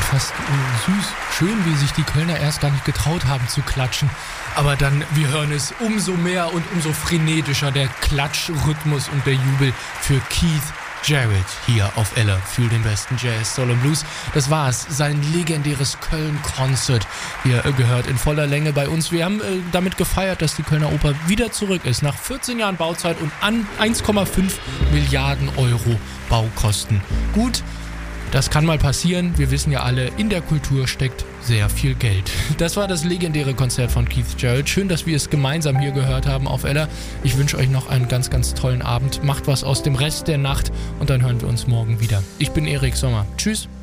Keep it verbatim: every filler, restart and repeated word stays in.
fast äh, süß, schön, wie sich die Kölner erst gar nicht getraut haben zu klatschen. Aber dann, wir hören es umso mehr und umso frenetischer, der Klatschrhythmus und der Jubel für Keith Jarrett hier auf Ella für den besten Jazz, Soul und Blues. Das war's, sein legendäres Köln-Concert. Ihr äh, gehört in voller Länge bei uns. Wir haben äh, damit gefeiert, dass die Kölner Oper wieder zurück ist. Nach vierzehn Jahren Bauzeit und an eins Komma fünf Milliarden Euro Baukosten. Gut, das kann mal passieren. Wir wissen ja alle, in der Kultur steckt sehr viel Geld. Das war das legendäre Konzert von Keith Jarrett. Schön, dass wir es gemeinsam hier gehört haben auf Ella. Ich wünsche euch noch einen ganz, ganz tollen Abend. Macht was aus dem Rest der Nacht und dann hören wir uns morgen wieder. Ich bin Erik Sommer. Tschüss.